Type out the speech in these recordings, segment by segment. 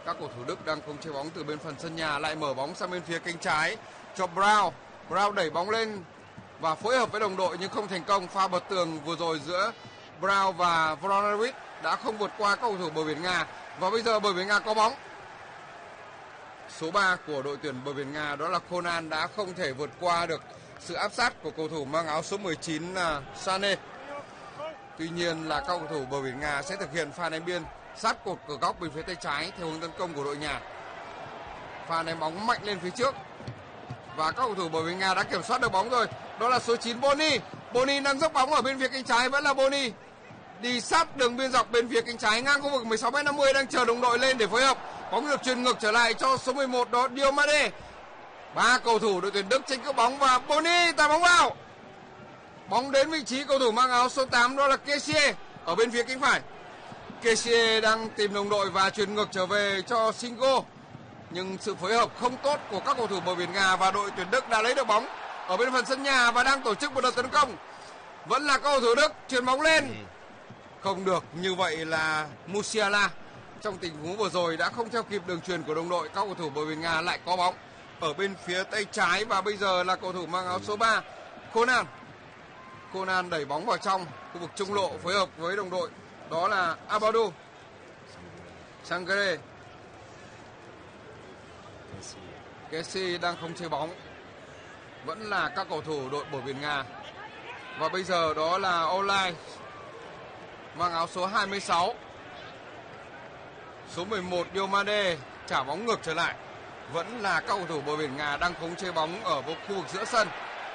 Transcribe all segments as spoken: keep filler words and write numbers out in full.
Các cầu thủ Đức đang khống chế bóng từ bên phần sân nhà, lại mở bóng sang bên phía cánh trái cho Brown. Brown đẩy bóng lên và phối hợp với đồng đội nhưng không thành công. Pha bật tường vừa rồi giữa Brown và Vranovic đã không vượt qua các cầu thủ bờ biển Nga. Và bây giờ bờ biển Nga có bóng. Số ba của đội tuyển bờ biển Nga đó là Conan đã không thể vượt qua được sự áp sát của cầu thủ mang áo số mười chín là Sane. Tuy nhiên là các cầu thủ bờ biển Nga sẽ thực hiện pha ném biên sát cột cửa góc bên phía tay trái theo hướng tấn công của đội nhà. Pha ném bóng mạnh lên phía trước và các cầu thủ bờ biển Nga đã kiểm soát được bóng rồi. Đó là số chín Boni. Boni đang dốc bóng ở bên phía cánh trái, vẫn là Boni. Đi sát đường biên dọc bên phía cánh trái ngang khu vực mười sáu mét năm mươi, đang chờ đồng đội lên để phối hợp. Bóng được chuyền ngược trở lại cho số mười một đó Diomande. Ba cầu thủ đội tuyển Đức tranh cướp bóng và Boni tạt bóng vào. Bóng đến vị trí cầu thủ mang áo số tám đó là Kessie ở bên phía cánh phải. Kessie đang tìm đồng đội và chuyền ngược trở về cho Singo. Nhưng sự phối hợp không tốt của các cầu thủ bờ biển Nga và đội tuyển Đức đã lấy được bóng ở bên phần sân nhà và đang tổ chức một đợt tấn công. Vẫn là các cầu thủ Đức chuyền bóng lên. Không được, như vậy là Musiala trong tình huống vừa rồi đã không theo kịp đường chuyền của đồng đội. Các cầu thủ bờ biển Nga lại có bóng ở bên phía tay trái và bây giờ là cầu thủ mang áo số ba Conan. Conan đẩy bóng vào trong khu vực trung lộ phối hợp với đồng đội đó là Abadou. Sangare. Kessie đang không chế bóng. Vẫn là các cầu thủ đội bờ biển Nga. Và bây giờ đó là Olay mang áo số hai mươi sáu. Số mười một Diomande trả bóng ngược trở lại. Vẫn là các cầu thủ bờ biển Nga đang khống chế bóng ở khu vực giữa sân.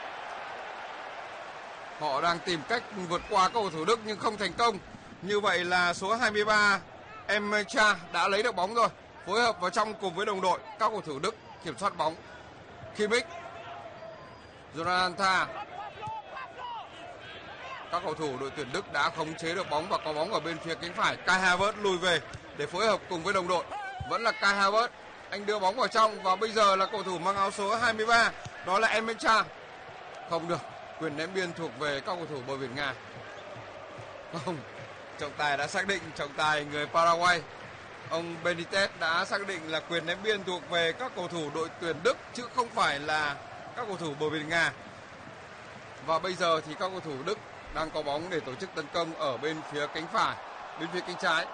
Họ đang tìm cách vượt qua các cầu thủ Đức nhưng không thành công. Như vậy là số hai mươi ba Emcha đã lấy được bóng rồi. Phối hợp vào trong cùng với đồng đội. Các cầu thủ Đức kiểm soát bóng. Kimmich, Jonathan Tah. Các cầu thủ đội tuyển Đức đã khống chế được bóng và có bóng ở bên phía cánh phải. Kai Havertz lùi về để phối hợp cùng với đồng đội. Vẫn là Kai Havertz. Anh đưa bóng vào trong và bây giờ là cầu thủ mang áo số hai mươi ba đó là Emcha. Không được. Quyền ném biên thuộc về các cầu thủ bờ biển Nga. Không, trọng tài đã xác định, trọng tài người Paraguay ông Benitez đã xác định là quyền ném biên thuộc về các cầu thủ đội tuyển Đức chứ không phải là các cầu thủ bờ biển Nga. Và bây giờ thì các cầu thủ Đức đang có bóng để tổ chức tấn công ở bên phía cánh phải, bên phía cánh trái.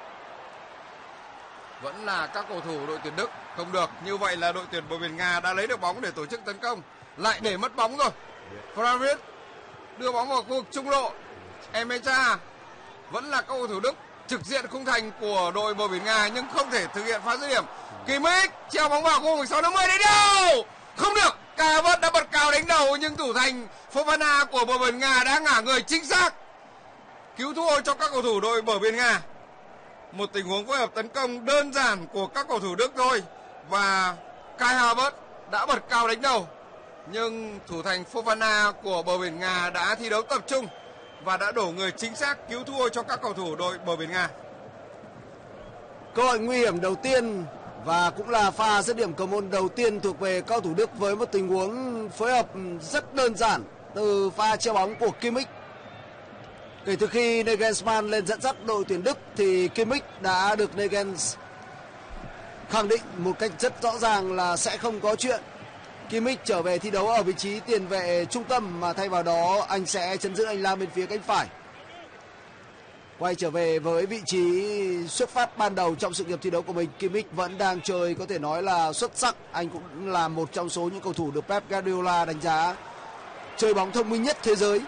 Vẫn là các cầu thủ đội tuyển Đức. Không được, như vậy là đội tuyển bờ biển Nga đã lấy được bóng để tổ chức tấn công, lại để mất bóng rồi. Fravic đưa bóng vào khu vực trung lộ. Emecha. Vẫn là các cầu thủ Đức trực diện khung thành của đội bờ biển Nga nhưng không thể thực hiện phá dứt điểm. Kimmich treo bóng vào khu vực sáu mươi đến đâu? Không được. Kai Havertz đã bật cào đánh đầu nhưng thủ thành Fofana của bờ biển Nga đã ngả người chính xác cứu thua cho các cầu thủ đội bờ biển Nga. Một tình huống phối hợp tấn công đơn giản của các cầu thủ Đức thôi và Kai Havertz đã bật cào đánh đầu nhưng thủ thành Fofana của bờ biển Nga đã thi đấu tập trung và đã đổ người chính xác cứu thua cho các cầu thủ đội bờ biển Nga. Cơ hội nguy hiểm đầu tiên và cũng là pha dứt điểm cầu môn đầu tiên thuộc về cầu thủ Đức với một tình huống phối hợp rất đơn giản từ pha treo bóng của Kimmich. Kể từ khi Nagelsmann lên dẫn dắt đội tuyển Đức thì Kimmich đã được Nagels khẳng định một cách rất rõ ràng là sẽ không có chuyện Kimmich trở về thi đấu ở vị trí tiền vệ trung tâm mà thay vào đó anh sẽ chấn giữ hành lang bên phía cánh phải. Quay trở về với vị trí xuất phát ban đầu trong sự nghiệp thi đấu của mình, Kimmich vẫn đang chơi có thể nói là xuất sắc. Anh cũng là một trong số những cầu thủ được Pep Guardiola đánh giá chơi bóng thông minh nhất thế giới.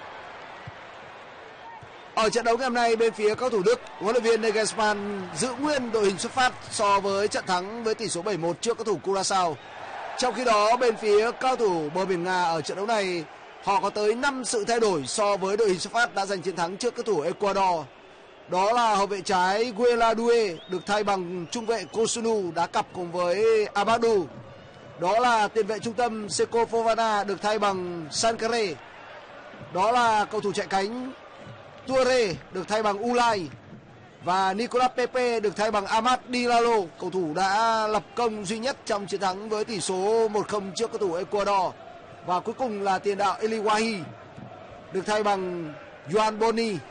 Ở trận đấu ngày hôm nay bên phía cầu thủ Đức, huấn luyện viên Nagelsmann giữ nguyên đội hình xuất phát so với trận thắng với tỷ số bảy một trước cầu thủ Curaçao. Trong khi đó bên phía cao thủ bờ biển Nga ở trận đấu này họ có tới năm sự thay đổi so với đội hình xuất phát đã giành chiến thắng trước cầu thủ Ecuador. Đó là hậu vệ trái Gueladue được thay bằng trung vệ Kosunu đá cặp cùng với Abadou. Đó là tiền vệ trung tâm Seko Fofana được thay bằng Sankare. Đó là cầu thủ chạy cánh Toure được thay bằng Ulay. Và Nicolas Pepe được thay bằng Amad Diallo, cầu thủ đã lập công duy nhất trong chiến thắng với tỷ số một không trước cầu thủ Ecuador. Và cuối cùng là tiền đạo Eli Wahi được thay bằng Juan Boni.